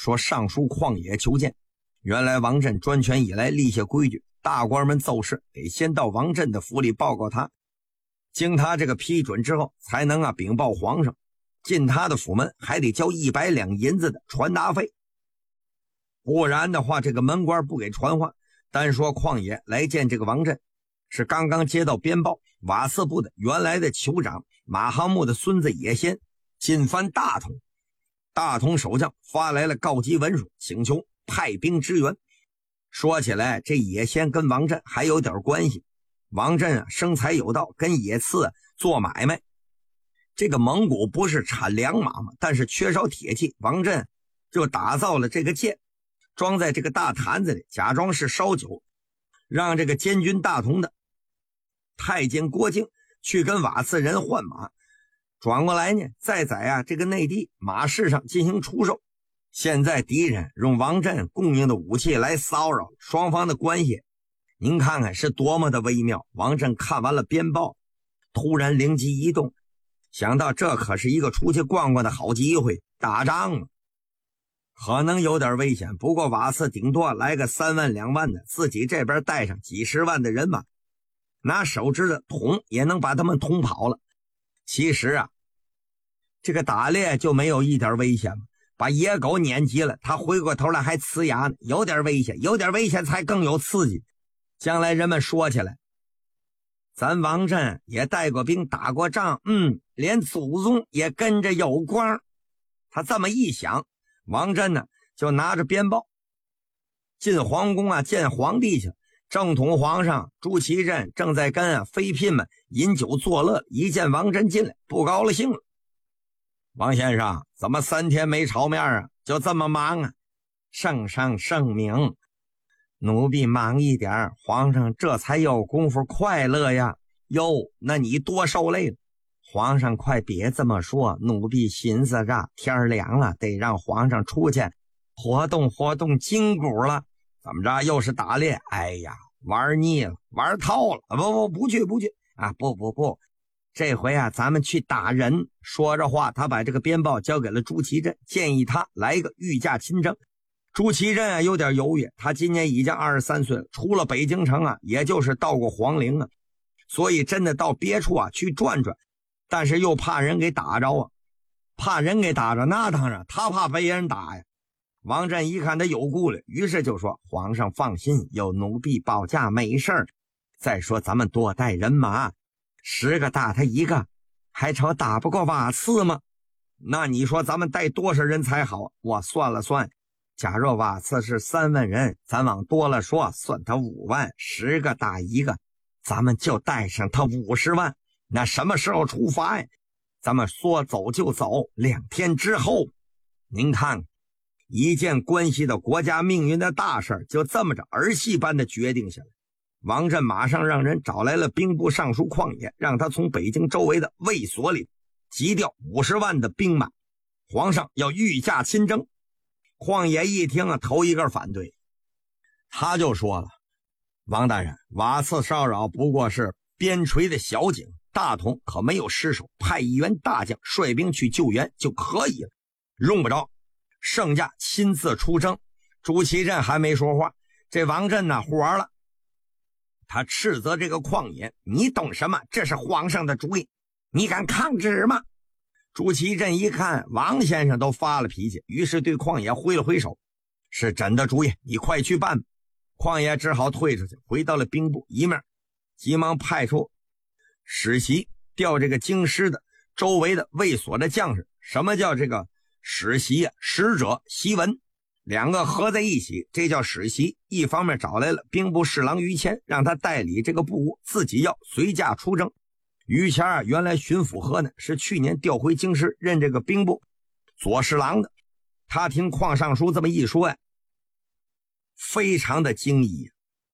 说上书旷野求见。原来王振专权以来立下规矩，大官们奏事得先到王振的府里报告他，经他这个批准之后才能禀报皇上。进他的府门还得交100两银子的传达费，不然的话这个门官不给传话。单说旷野来见这个王振，是刚刚接到鞭报，瓦剌部的原来的酋长马哈木的孙子野先进犯大同，大同守将发来了告急文书，请求派兵支援。说起来这野先跟王振还有点关系，王振生财有道，跟野赐做买卖。这个蒙古不是产良马吗？但是缺少铁器，王振就打造了这个剑，装在这个大坛子里，假装是烧酒，让这个监军大同的太监郭靖去跟瓦剌人换马，转过来呢再在这个内地马市上进行出售。现在敌人用王振供应的武器来骚扰双方的关系，您看看是多么的微妙。王振看完了鞭报，突然灵机一动，想到这可是一个出去逛逛的好机会，打仗了可能有点危险，不过瓦剌顶多来个3万2万的，自己这边带上几十万的人马，拿手指的捅也能把他们捅跑了。其实这个打猎就没有一点危险吗？把野狗撵急了，他回过头来还呲牙呢，有点危险，有点危险才更有刺激。将来人们说起来，咱王振也带过兵打过仗，连祖宗也跟着有光。他这么一想，王振呢就拿着鞭报进皇宫见皇帝去。正统皇上朱祁镇正在跟妃嫔们饮酒作乐，一见王振进来不高兴了。王先生怎么3天没朝面就这么忙圣上圣明，奴婢忙一点，皇上这才有功夫快乐呀。哟，那你多受累了。皇上快别这么说，奴婢寻思着天凉了，得让皇上出去活动活动筋骨了。怎么着又是打猎？哎呀，玩腻了，玩套了。不去不这回咱们去打人。说着话，他把这个鞭报交给了朱祁镇，建议他来一个御驾亲征。朱祁镇有点犹豫，他今年已经23岁了，出了北京城也就是到过皇陵所以真的到别处去转转，但是又怕人给打着怕人给打着，那当然他怕被人打呀。王振一看他有顾虑，于是就说，皇上放心，有奴婢保驾，没事儿。再说咱们多带人马，10个打他一个，还愁打不过瓦剌吗？那你说咱们带多少人才好？我算了算，假若瓦剌是3万人，咱往多了说，算他5万，10个打一个，咱们就带上他50万。那什么时候出发呀？咱们说走就走，2天之后。您看，一件关系到国家命运的大事就这么着儿戏般的决定下来。王振马上让人找来了兵部尚书旷野，让他从北京周围的卫所里急调50万的兵马，皇上要御驾亲征。旷野一听头一个反对，他就说了，王大人，瓦剌骚扰不过是边陲的小警，大同可没有失手，派一员大将率兵去救援就可以了，用不着圣驾亲自出征。朱祁镇还没说话，这王振火了，他斥责这个旷野，你懂什么？这是皇上的主意，你敢抗旨吗？朱祁镇一看王先生都发了脾气，于是对旷野挥了挥手，是朕的主意，你快去办吧。旷野只好退出去，回到了兵部，一面急忙派出使袭调这个京师的周围的卫所的将士。什么叫这个使袭使者檄文2个合在一起，这叫使袭。一方面找来了兵部侍郎于谦，让他代理这个部务，自己要随驾出征。于谦原来巡抚河南，是去年调回京师任这个兵部左侍郎的。他听旷尚书这么一说非常的惊异，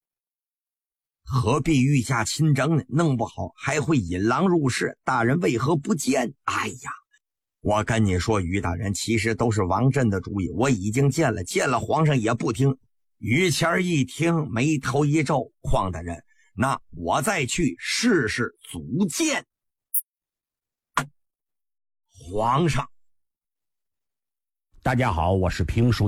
何必御驾亲征呢？弄不好还会引狼入室，大人为何不见？哎呀，我跟你说，于大人，其实都是王振的主意，我已经见了皇上也不听。于谦一听眉头一皱，旷大人，那我再去试试组建。皇上， 大家好，我是评书